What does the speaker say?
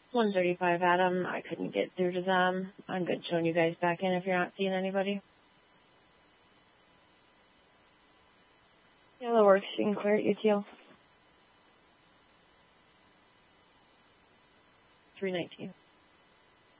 135 Adam. I couldn't get through to them. I'm good showing you guys back in if you're not seeing anybody. Yeah, that works. You can clear it, UTL. 319.